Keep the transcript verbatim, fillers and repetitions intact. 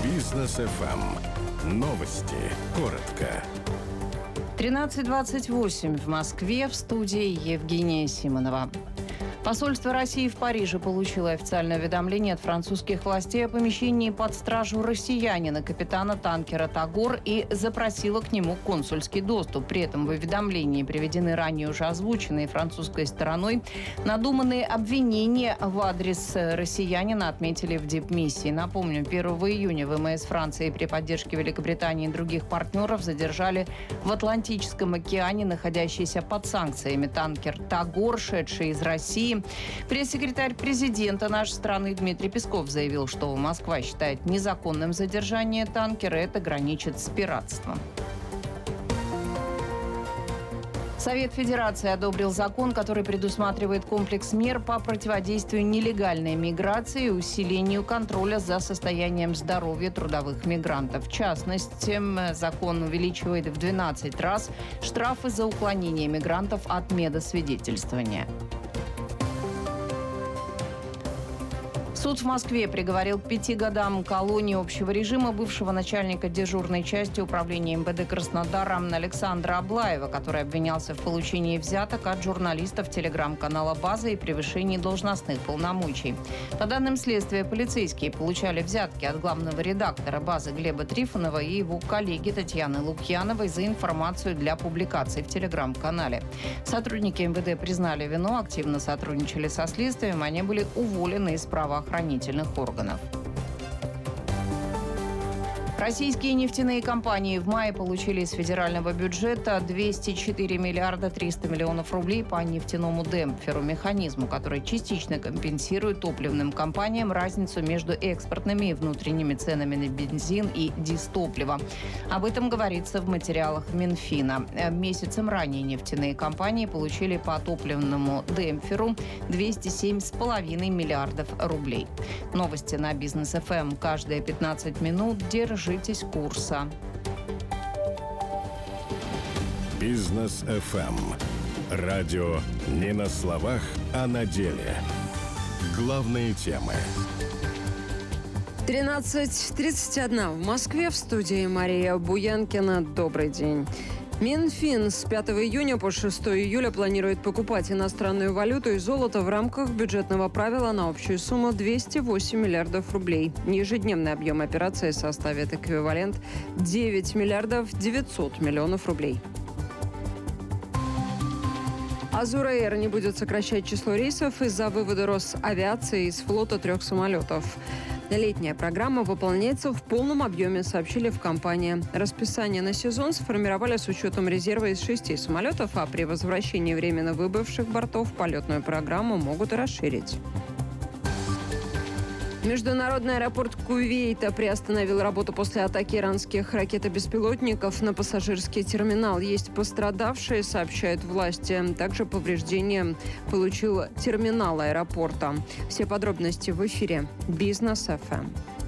Бизнес эф эм. Новости. Коротко. тринадцать двадцать восемь в Москве. В студии Евгения Симонова. Посольство России в Париже получило официальное уведомление от французских властей о помещении под стражу россиянина, капитана танкера «Тагор», и запросило к нему консульский доступ. При этом в уведомлении приведены ранее уже озвученные французской стороной надуманные обвинения в адрес россиянина, отметили в дипмиссии. Напомню, первого июня ВМС Франции при поддержке Великобритании и других партнеров задержали в Атлантическом океане находящийся под санкциями танкер «Тагор», шедший из России. Пресс-секретарь президента нашей страны Дмитрий Песков заявил, что Москва считает незаконным задержание танкера. Это граничит с пиратством. Совет Федерации одобрил закон, который предусматривает комплекс мер по противодействию нелегальной миграции и усилению контроля за состоянием здоровья трудовых мигрантов. В частности, закон увеличивает в двенадцать раз штрафы за уклонение мигрантов от медосвидетельствования. Суд в Москве приговорил к пяти годам колонии общего режима бывшего начальника дежурной части управления эм вэ дэ Краснодара Александра Аблаева, который обвинялся в получении взяток от журналистов телеграм-канала «База» и превышении должностных полномочий. По данным следствия, полицейские получали взятки от главного редактора «Базы» Глеба Трифонова и его коллеги Татьяны Лукьяновой за информацию для публикаций в телеграм-канале. Сотрудники эм вэ дэ признали вину, активно сотрудничали со следствием, они были уволены из правоохранительных органов. Российские нефтяные компании в мае получили из федерального бюджета двести четыре миллиарда триста миллионов рублей по нефтяному демпферу, механизму, который частично компенсирует топливным компаниям разницу между экспортными и внутренними ценами на бензин и дизтопливо. Об этом говорится в материалах Минфина. Месяцем ранее нефтяные компании получили по топливному демпферу двести семь целых пять десятых миллиардов рублей. Новости на Бизнес эф эм каждые пятнадцать минут. Держи Держитесь курса. Бизнес эф эм. Радио не на словах, а на деле. Главные темы. тринадцать тридцать один в Москве. В студии Мария Буянкина. Добрый день. Минфин с пятого июня по шестого июля планирует покупать иностранную валюту и золото в рамках бюджетного правила на общую сумму двести восемь миллиардов рублей. Ежедневный объем операции составит эквивалент девять миллиардов девятьсот миллионов рублей. Азур Эйр не будет сокращать число рейсов из-за вывода Росавиации из флота трех самолетов. Летняя программа выполняется в полном объеме, сообщили в компании. Расписание на сезон сформировали с учетом резерва из шести самолетов, а при возвращении временно выбывших бортов полетную программу могут расширить. Международный аэропорт Кувейта приостановил работу после атаки иранских ракет-беспилотников на пассажирский терминал. Есть пострадавшие, сообщают власти. Также повреждения получил терминал аэропорта. Все подробности в эфире Бизнес эф эм.